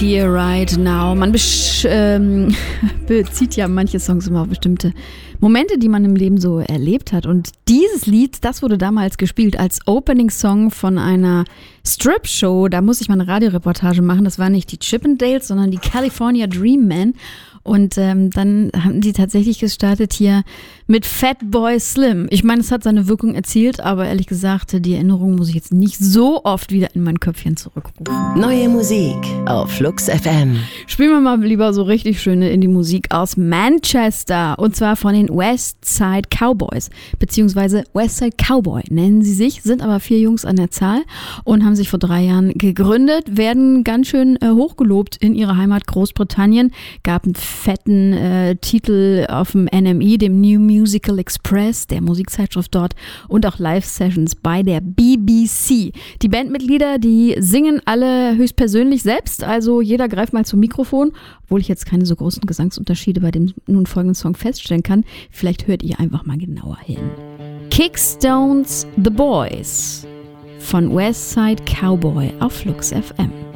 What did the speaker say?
Here Right Now. Man bezieht ja manche Songs immer auf bestimmte Momente, die man im Leben so erlebt hat. Und dieses Lied, das wurde damals gespielt als Opening-Song von einer Strip-Show. Da muss ich mal eine Radioreportage machen. Das waren nicht die Chippendales, sondern die California Dreammen. Und dann haben die tatsächlich gestartet hier mit Fatboy Slim. Ich meine, es hat seine Wirkung erzielt, aber ehrlich gesagt, die Erinnerung muss ich jetzt nicht so oft wieder in mein Köpfchen zurückrufen. Neue Musik auf Flux FM. Spielen wir mal lieber so richtig schöne Indie-Musik aus Manchester. Und zwar von den Westside Cowboys, beziehungsweise Westside Cowboy nennen sie sich, sind aber 4 Jungs an der Zahl und haben sich vor 3 Jahren gegründet, werden ganz schön hochgelobt in ihrer Heimat Großbritannien, gab einen fetten Titel auf dem NME, dem New Musical Express, der Musikzeitschrift dort, und auch Live-Sessions bei der BBC. Die Bandmitglieder, die singen alle höchstpersönlich selbst, also jeder greift mal zum Mikrofon, obwohl ich jetzt keine so großen Gesangsunterschiede bei dem nun folgenden Song feststellen kann. Vielleicht hört ihr einfach mal genauer hin. Kickstones The Boys von Westside Cowboy auf Flux FM.